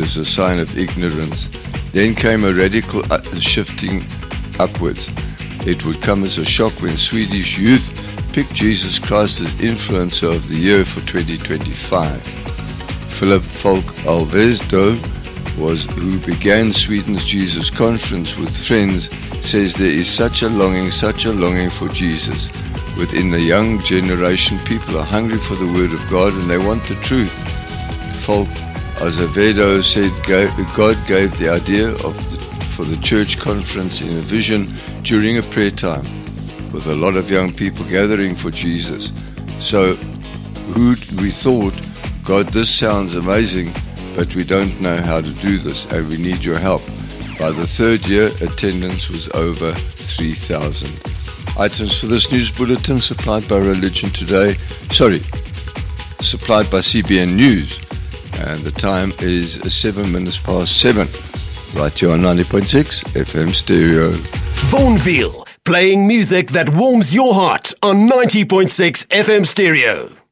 is a sign of ignorance. Then came a radical shifting upwards. It would come as a shock when Swedish youth picked Jesus Christ as influencer of the year for 2025. Philip Falk Alvesdo, who began Sweden's Jesus Conference with friends, says there is such a longing for Jesus. Within the young generation, people are hungry for the Word of God and they want the truth. Falk Azevedo said God gave the idea for the church conference in a vision during a prayer time, with a lot of young people gathering for Jesus. So we thought, God, this sounds amazing, but we don't know how to do this and we need your help. By the third year, attendance was over 3,000. Items for this news bulletin supplied by supplied by CBN News. And the time is 7 minutes past 7. Right here on 90.6 FM Stereo. Vaughanville, playing music that warms your heart on 90.6 FM Stereo.